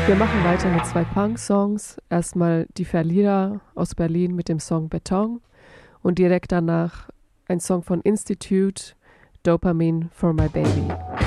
Wir machen weiter mit 2 Punk-Songs. Erstmal die Verlierer aus Berlin mit dem Song Beton und direkt danach ein Song von Institute, Dopamine for My Baby.